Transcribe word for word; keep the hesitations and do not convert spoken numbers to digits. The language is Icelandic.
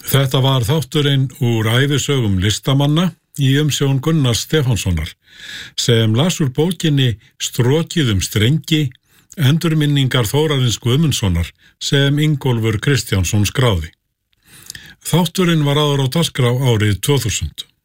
Þetta var þátturinn úr ævisögum listamanna í umsjón Gunnars Stefánssonar sem las úr bókinni Strokið um strengi, endurminningar Þórarins Guðmundssonar sem Ingólfur Kristjánsson skráði. Þátturinn var áður á dagskrá árið tvö þúsund.